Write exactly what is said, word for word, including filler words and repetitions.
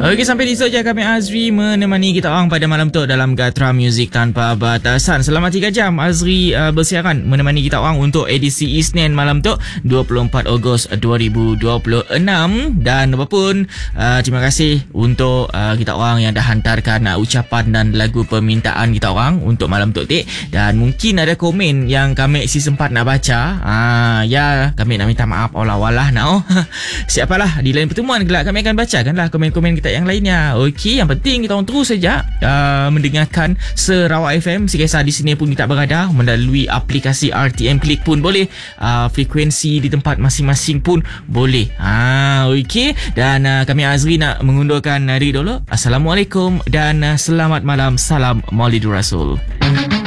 Okey, sampai di saja kami Azri menemani kita orang pada malam tu dalam Gatra Music Tanpa Batasan. Selama tiga jam Azri uh, bersiaran menemani kita orang untuk edisi Isnin malam tu dua puluh empat Ogos dua ribu dua puluh enam. Dan apapun uh, terima kasih untuk uh, kita orang yang dah hantarkan uh, ucapan dan lagu permintaan kita orang untuk malam tu tik. Dan mungkin ada komen yang kami si sempat nak baca. uh, Ya, kami nak minta maaf olah-walah now. Siapalah, di lain pertemuan kelak kami akan bacakanlah komen-komen kita yang lainnya. Okey, yang penting kita orang terus saja uh, mendengarkan Sarawak F M. Si kisah di sini pun kita berada melalui aplikasi R T M Click pun boleh, uh, frekuensi di tempat masing-masing pun boleh. Ah, okey. Dan uh, kami Azri nak mengundurkan diri dulu. Assalamualaikum dan uh, selamat malam. Salam Maulidur Rasul.